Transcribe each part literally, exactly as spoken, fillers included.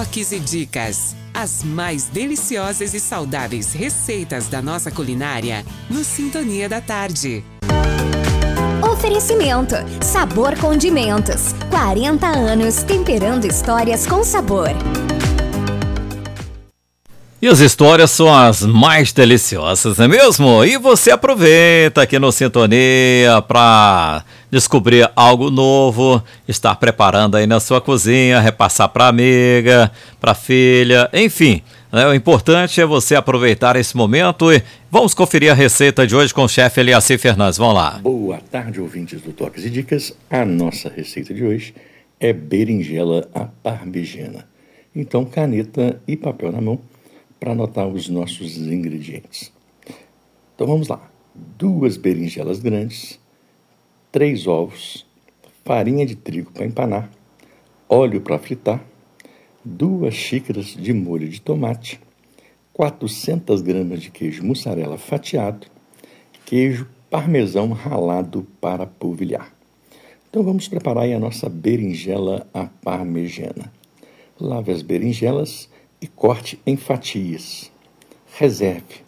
Toques e dicas. As mais deliciosas e saudáveis receitas da nossa culinária no Sintonia da Tarde. Oferecimento: Sabor Condimentos. quarenta anos temperando histórias com sabor. E as histórias são as mais deliciosas, não é mesmo? E você aproveita aqui no Sintonia para descobrir algo novo, estar preparando aí na sua cozinha, repassar para amiga, para filha, enfim. Né? O importante é você aproveitar esse momento e vamos conferir a receita de hoje com o chefe Eliacir Fernandes. Vamos lá. Boa tarde, ouvintes do Toques e Dicas. A nossa receita de hoje é berinjela à parmegiana. Então, caneta e papel na mão para anotar os nossos ingredientes. Então vamos lá. Duas berinjelas grandes, três ovos, farinha de trigo para empanar, óleo para fritar, duas xícaras de molho de tomate, quatrocentas gramas de queijo mussarela fatiado, queijo parmesão ralado para polvilhar. Então vamos preparar aí a nossa berinjela à parmegiana. Lave as berinjelas e corte em fatias. Reserve.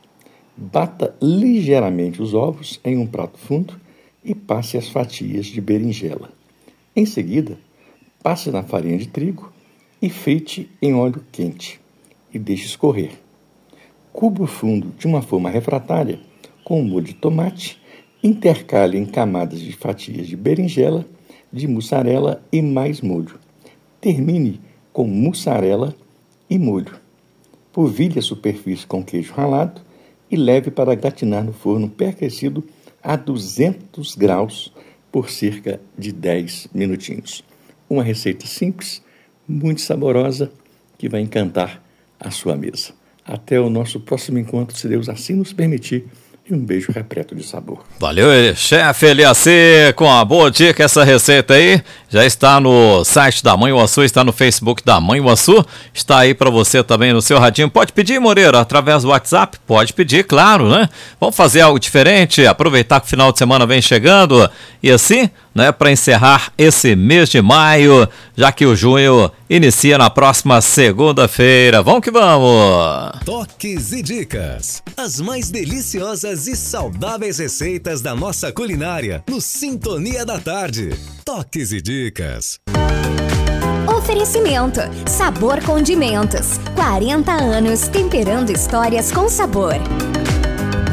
Bata ligeiramente os ovos em um prato fundo e passe as fatias de berinjela. Em seguida, passe na farinha de trigo e frite em óleo quente e deixe escorrer. Cubra o fundo de uma forma refratária com o molho de tomate, intercale em camadas de fatias de berinjela, de mussarela e mais molho. Termine com mussarela e molho. Polvilhe a superfície com queijo ralado e leve para gratinar no forno pré-aquecido a duzentos graus por cerca de dez minutinhos. Uma receita simples, muito saborosa, que vai encantar a sua mesa. Até o nosso próximo encontro, se Deus assim nos permitir. E um beijo repleto de sabor. Valeu, chefe Eliacir, com a boa dica. Essa receita aí já está no site da Mãe Uaçu, está no Facebook da Mãe Uaçu, está aí para você também no seu radinho. Pode pedir, Moreira, através do WhatsApp? Pode pedir, claro, né? Vamos fazer algo diferente, aproveitar que o final de semana vem chegando e assim, né, para encerrar esse mês de maio, já que o junho inicia na próxima segunda-feira. Vamos que vamos! Toques e dicas. As mais deliciosas e saudáveis receitas da nossa culinária no Sintonia da Tarde. Toques e dicas. Oferecimento: Sabor Condimentos. quarenta anos temperando histórias com sabor.